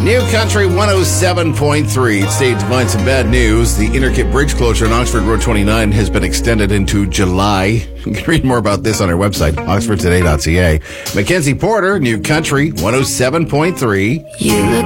New Country 107.3. It's Dave Devine. Some bad news. The Innerkit Bridge closure on Oxford Road 29 has been extended into July. You can read more about this on our website, oxfordtoday.ca. Mackenzie Porter, New Country 107.3. You look